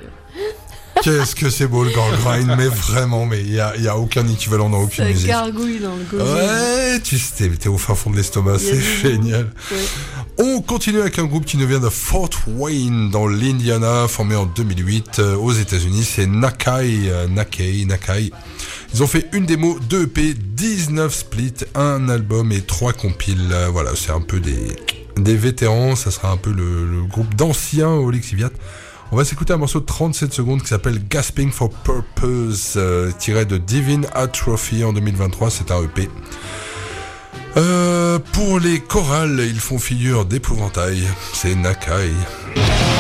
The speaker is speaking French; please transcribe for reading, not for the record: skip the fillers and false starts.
Qu'est-ce que c'est beau le gore grind, mais vraiment, mais il y a aucun équivalent dans aucune musique. Ça gargouille dans le gosier. Ouais, t'es au fin fond de l'estomac, c'est génial. Ouais. On continue avec un groupe qui nous vient de Fort Wayne dans l'Indiana, formé en 2008 aux États-Unis. C'est Nakai. Ils ont fait une démo, 2 EP, 19 splits, un album et 3 compiles. Voilà, c'est un peu des vétérans. Ça sera un peu le groupe d'anciens au Lexiviat. On va s'écouter un morceau de 37 secondes qui s'appelle Gasping for Purpose, tiré de Divine Atrophy en 2023. C'est un EP. Pour les chorales, ils font figure d'épouvantail. C'est Nakai.